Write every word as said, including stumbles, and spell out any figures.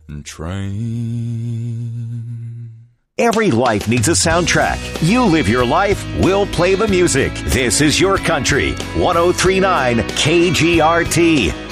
train. Every life needs a soundtrack. You live your life, we'll play the music. This is your country. one oh three point nine K G R T.